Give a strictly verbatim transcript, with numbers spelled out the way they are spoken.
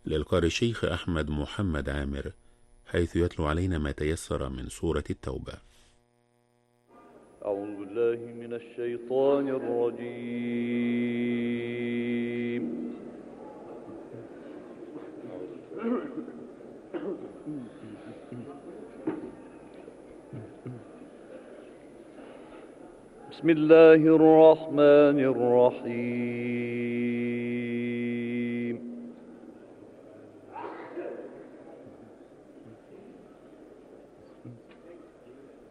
للقارئ الشيخ أحمد محمد عامر، حيث يتلو علينا ما تيسر من سورة التوبة. أعوذ بالله من الشيطان الرجيم. بسم الله الرحمن الرحيم.